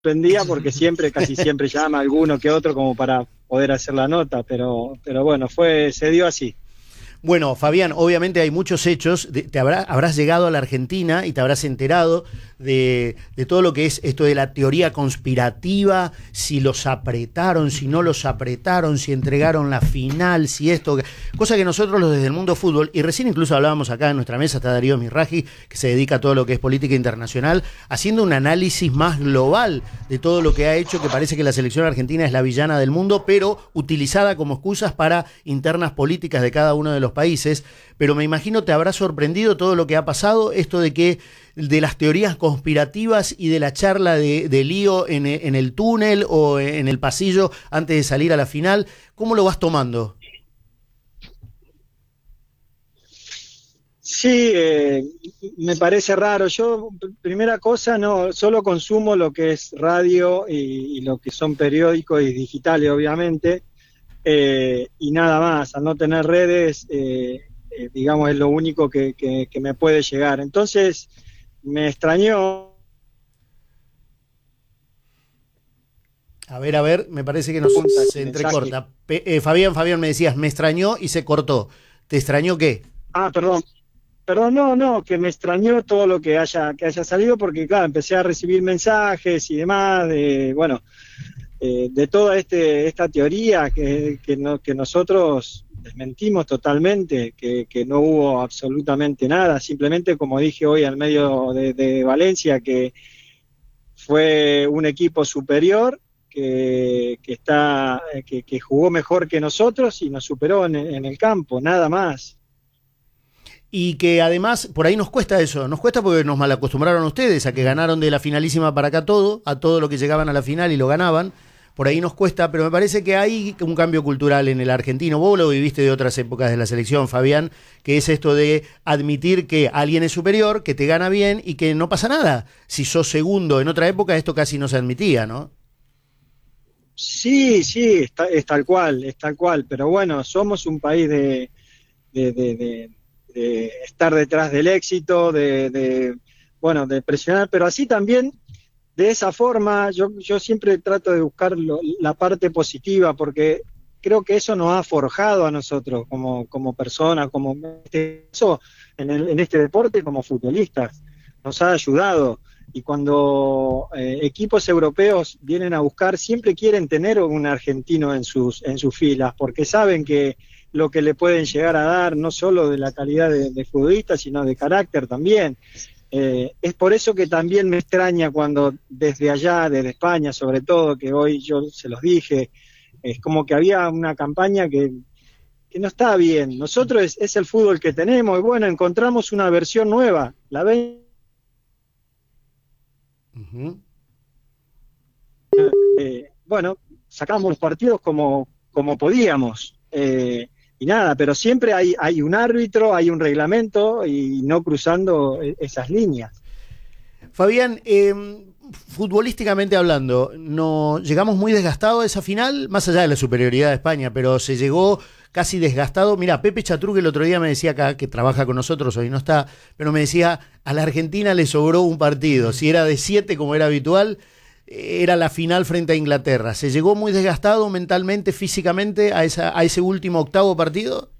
sorprendía porque casi siempre llama alguno que otro como para poder hacer la nota, pero bueno, se dio así. Bueno, Fabián, obviamente hay muchos hechos, habrás llegado a la Argentina y te habrás enterado de todo lo que es esto de la teoría conspirativa, si los apretaron, si no los apretaron, si entregaron la final, si esto, cosa que nosotros los desde el mundo fútbol, y recién incluso hablábamos acá en nuestra mesa, está Darío Misraji, que se dedica a todo lo que es política internacional, haciendo un análisis más global de todo lo que ha hecho, que parece que la selección argentina es la villana del mundo, pero utilizada como excusas para internas políticas de cada uno de los países, pero me imagino te habrá sorprendido todo lo que ha pasado, esto de las teorías conspirativas y de la charla de lío en el túnel o en el pasillo antes de salir a la final. ¿Cómo lo vas tomando? Sí, me parece raro. Yo, primera cosa, no solo consumo lo que es radio y lo que son periódicos y digitales, obviamente. Y nada más, al no tener redes, digamos, es lo único que me puede llegar. Entonces, me extrañó. A ver, me parece que se entrecorta. Fabián, me decías, me extrañó y se cortó. ¿Te extrañó qué? Perdón, no, que me extrañó todo lo que haya salido, porque claro, empecé a recibir mensajes y demás, de toda esta teoría que nosotros desmentimos totalmente, que no hubo absolutamente nada, simplemente como dije hoy al medio de Valencia, que fue un equipo superior, que jugó mejor que nosotros y nos superó en el campo, nada más. Y que además, por ahí nos cuesta eso, nos cuesta porque nos malacostumbraron ustedes a que ganaron de la finalísima para acá a todo lo que llegaban a la final y lo ganaban. Por ahí nos cuesta, pero me parece que hay un cambio cultural en el argentino. Vos lo viviste de otras épocas de la selección, Fabián, que es esto de admitir que alguien es superior, que te gana bien y que no pasa nada. Si sos segundo en otra época, esto casi no se admitía, ¿no? Sí, es tal cual, pero bueno, somos un país de estar detrás del éxito, de presionar, pero así también, de esa forma, yo siempre trato de buscar la parte positiva, porque creo que eso nos ha forjado a nosotros como personas, como eso en este deporte, como futbolistas, nos ha ayudado. Y cuando equipos europeos vienen a buscar, siempre quieren tener un argentino en sus filas, porque saben que lo que le pueden llegar a dar, no solo de la calidad de futbolista, sino de carácter también. Es por eso que también me extraña cuando desde allá, desde España sobre todo, que hoy yo se los dije, es como que había una campaña que no está bien. Nosotros es el fútbol que tenemos y bueno, encontramos una versión nueva, la bueno, sacamos los partidos como podíamos. Y nada, pero siempre hay un árbitro, hay un reglamento y no cruzando esas líneas. Fabián, futbolísticamente hablando, no llegamos muy desgastados a esa final, más allá de la superioridad de España, pero se llegó casi desgastado. Mirá, Pepe Chatruc el otro día me decía acá, que trabaja con nosotros, hoy no está, pero me decía, a la Argentina le sobró un partido, si era de 7 como era habitual, era la final frente a Inglaterra. ¿Se llegó muy desgastado mentalmente, físicamente a ese último octavo partido?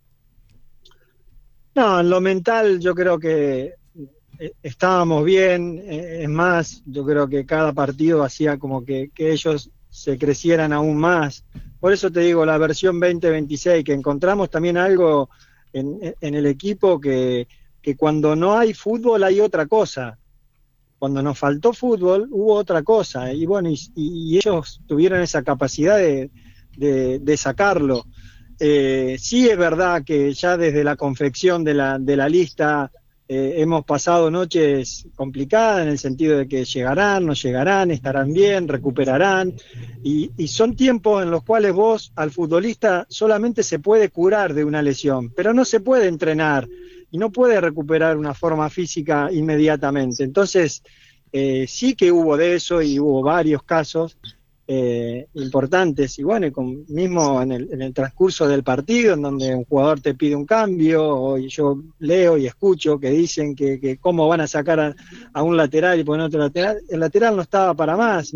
No, en lo mental yo creo que estábamos bien, es más, yo creo que cada partido hacía como que ellos se crecieran aún más. Por eso te digo, la versión 2026, que encontramos también algo en el equipo que cuando no hay fútbol hay otra cosa. Cuando nos faltó fútbol hubo otra cosa, y bueno, y ellos tuvieron esa capacidad de sacarlo. Sí es verdad que ya desde la confección de la lista hemos pasado noches complicadas en el sentido de que llegarán, no llegarán, estarán bien, recuperarán, y son tiempos en los cuales vos al futbolista solamente se puede curar de una lesión, pero no se puede entrenar y no puede recuperar una forma física inmediatamente. Entonces, sí que hubo de eso y hubo varios casos, importantes, y bueno, mismo en el transcurso del partido, en donde un jugador te pide un cambio, y yo leo y escucho que dicen que cómo van a sacar a un lateral y poner otro lateral, el lateral no estaba para más.